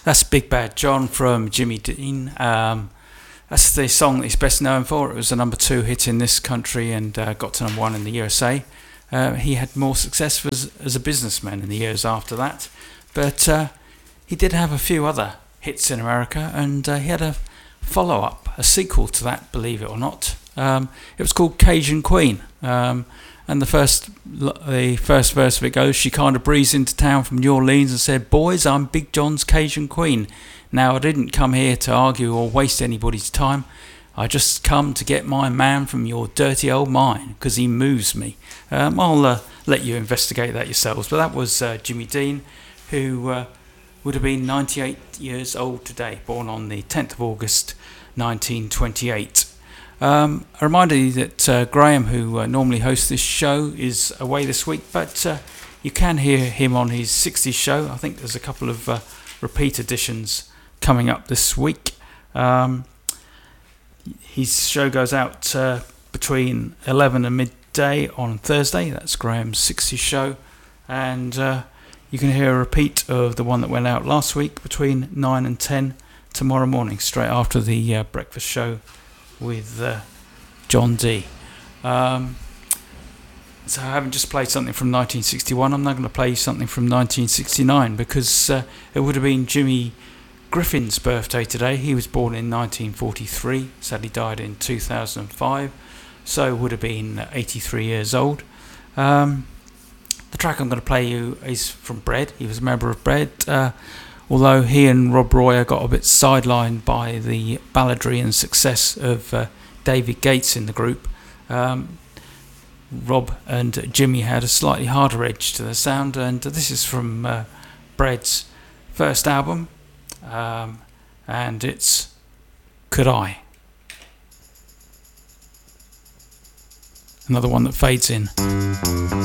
That's Big Bad John from Jimmy Dean. That's the song that he's best known for. It was a number 2 hit in this country and got to number 1 in the USA. He had more success as a businessman in the years after that, but he did have a few other hits in America, and he had a follow-up, a sequel to that, believe it or not. It was called Cajun Queen, and the first verse of it goes, she kind of breezed into town from New Orleans and said, "Boys, I'm Big John's Cajun Queen. Now, I didn't come here to argue or waste anybody's time. I just come to get my man from your dirty old mine, because he moves me." I'll let you investigate that yourselves, but that was Jimmy Dean, who would have been 98 years old today, born on the 10th of August 1928. A reminder that Graham, who normally hosts this show, is away this week, but you can hear him on his 60s show. I think there's a couple of repeat editions coming up this week. His show goes out between 11 and midday on Thursday. That's Graham's 60s show. And you can hear a repeat of the one that went out last week between 9 and 10 tomorrow morning, straight after the breakfast show with John D. So I haven't just played something from 1961. I'm now going to play something from 1969 because it would have been Jimmy Griffin's birthday today. He was born in 1943, sadly died in 2005, so would have been 83 years old. The track I'm going to play you is from Bread. He was a member of Bread, although he and Rob Royer got a bit sidelined by the balladry and success of David Gates in the group. Rob and Jimmy had a slightly harder edge to the sound, and this is from Bread's first album, and it's Could I? Another one that fades in.